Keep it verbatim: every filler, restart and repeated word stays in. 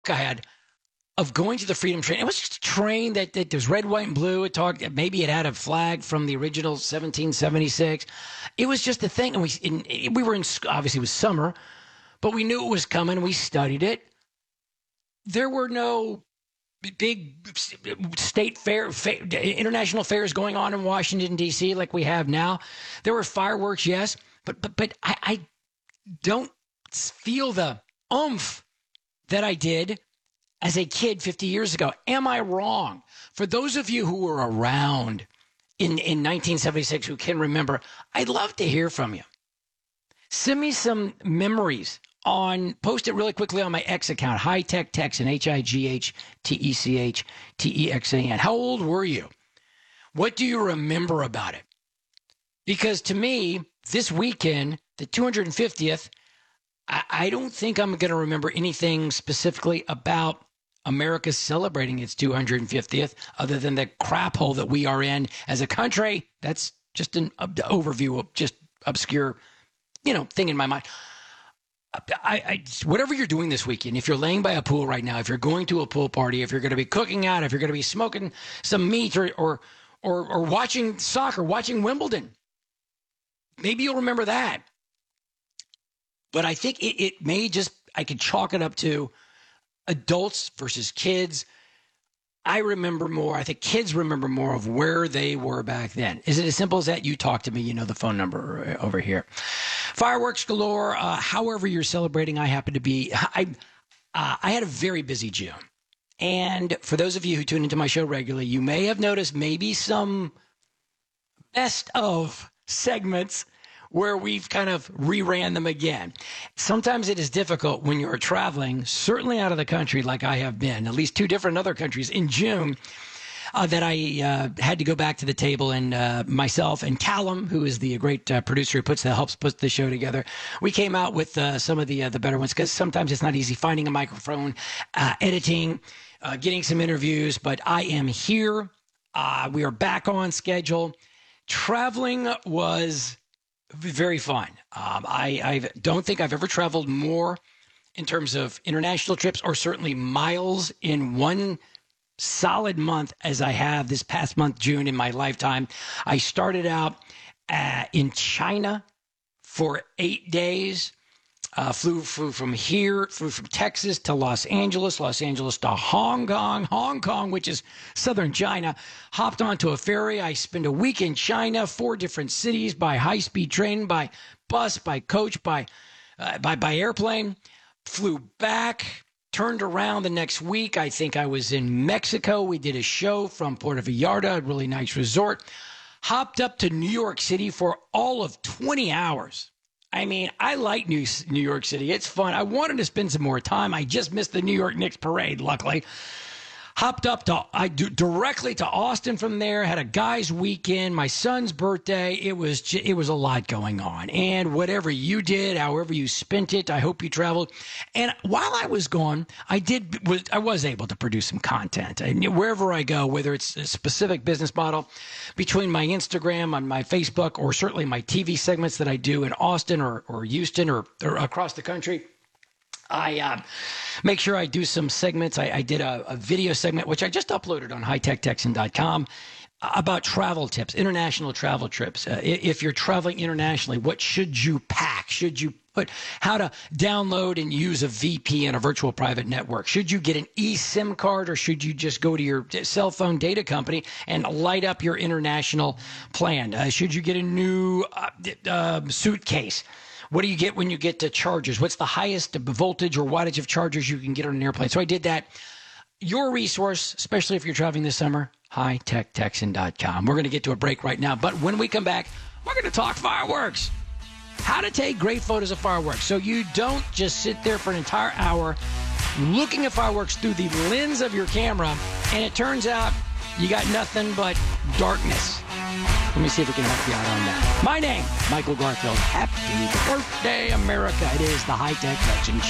I had of going to the Freedom Train. It was just a train that, that was red, white, and blue. It talked, maybe it had a flag from the original seventeen seventy-six. It was just a thing. And we, in, we were in, obviously it was summer, but we knew it was coming. We studied it. There were no big state fair, fair, international fairs going on in Washington, D C like we have now. There were fireworks, yes, but but but I, I don't feel the oomph that I did as a kid fifty years ago. Am I wrong? For those of you who were around in, in nineteen seventy-six who can remember, I'd love to hear from you. Send me some memories on, post it really quickly on my X account, High Tech Texan, H I G H T E C H T E X A N. How old were you? What do you remember about it? Because to me, this weekend, the two hundred fiftieth, I, I don't think I'm going to remember anything specifically about America celebrating its two hundred fiftieth other than the crap hole that we are in as a country. That's just an uh, overview of just obscure, you know, thing in my mind. I, I, whatever you're doing this weekend, if you're laying by a pool right now, if you're going to a pool party, if you're going to be cooking out, if you're going to be smoking some meat or, or, or, or watching soccer, watching Wimbledon, maybe you'll remember that. But I think it, it may just, I could chalk it up to adults versus kids. I remember more. I think kids remember more of where they were back then. Is it as simple as that? You talk to me. You know the phone number over here. Fireworks galore. Uh, however you're celebrating, I happen to be. I uh, I had a very busy June. And for those of you who tune into my show regularly, you may have noticed maybe some best of segments where we've kind of reran them again. Sometimes it is difficult when you're traveling, certainly out of the country like I have been, at least two different other countries in June, uh, that I uh, had to go back to the table, and uh, myself and Callum, who is the great uh, producer who puts the, helps put the show together, we came out with uh, some of the uh, the better ones, because sometimes it's not easy finding a microphone, uh, editing, uh, getting some interviews, but I am here. Uh, we are back on schedule. Traveling was very fun. Um, I, I don't think I've ever traveled more in terms of international trips or certainly miles in one solid month as I have this past month, June, in my lifetime. I started out uh, in China for eight days. Uh, flew, flew from here, flew from Texas to Los Angeles, Los Angeles to Hong Kong, Hong Kong, which is southern China. Hopped onto a ferry. I spent a week in China, four different cities by high-speed train, by bus, by coach, by uh, by by airplane. Flew back, turned around the next week. I think I was in Mexico. We did a show from Puerto Vallarta, a really nice resort. Hopped up to New York City for all of twenty hours. I mean, I like New, New York City. It's fun. I wanted to spend some more time. I just missed the New York Knicks parade, luckily. Hopped up to I do, directly to Austin from there. Had a guy's weekend, my son's birthday. It was j- it was a lot going on. And whatever you did, however you spent it, I hope you traveled. And while I was gone, I did was I was able to produce some content. And wherever I go, whether it's a specific business model, between my Instagram, on my Facebook, or certainly my T V segments that I do in Austin or or Houston or, or across the country, I uh, make sure I do some segments. I, I did a, a video segment, which I just uploaded on high tech texan dot com, about travel tips, international travel trips. Uh, if you're traveling internationally, what should you pack? Should you put how to download and use a V P N, a virtual private network? Should you get an eSIM card, or should you just go to your cell phone data company and light up your international plan? Uh, should you get a new uh, uh, suitcase? What do you get when you get to chargers? What's the highest voltage or wattage of chargers you can get on an airplane? So I did that. Your resource, especially if you're traveling this summer, high tech texan dot com. We're going to get to a break right now, but when we come back, we're going to talk fireworks. How to take great photos of fireworks so you don't just sit there for an entire hour looking at fireworks through the lens of your camera, and it turns out you got nothing but darkness. Let me see if we can help you out on that. My name, Michael Garfield. Happy birthday, America. It is the High Tech Texan Show.